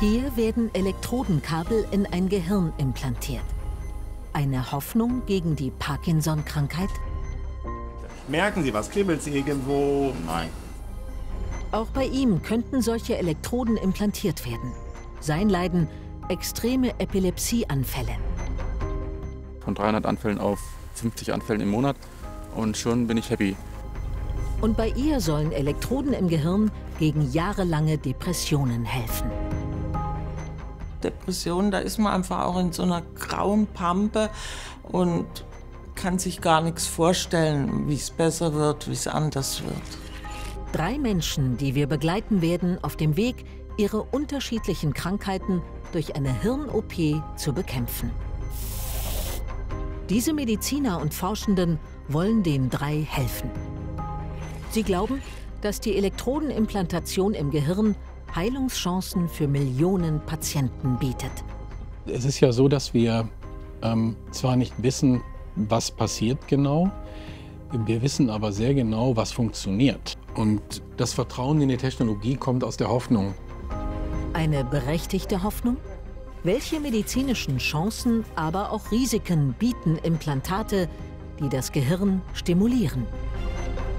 Hier werden Elektrodenkabel in ein Gehirn implantiert. Eine Hoffnung gegen die Parkinson-Krankheit? Merken Sie was? Kribbelt Sie irgendwo? Nein. Auch bei ihm könnten solche Elektroden implantiert werden. Sein Leiden: extreme Epilepsieanfälle. Von 300 Anfällen auf 50 Anfällen im Monat und schon bin ich happy. Und bei ihr sollen Elektroden im Gehirn gegen jahrelange Depressionen helfen. Depression, da ist man einfach auch in so einer grauen Pampe und kann sich gar nichts vorstellen, wie es besser wird, wie es anders wird. 3 Menschen, die wir begleiten werden auf dem Weg, ihre unterschiedlichen Krankheiten durch eine Hirn-OP zu bekämpfen. Diese Mediziner und Forschenden wollen den 3 helfen. Sie glauben, dass die Elektrodenimplantation im Gehirn Heilungschancen für Millionen Patienten bietet. Es ist ja so, dass wir zwar nicht wissen, was passiert genau, wir wissen aber sehr genau, was funktioniert. Und das Vertrauen in die Technologie kommt aus der Hoffnung. Eine berechtigte Hoffnung? Welche medizinischen Chancen, aber auch Risiken bieten Implantate, die das Gehirn stimulieren?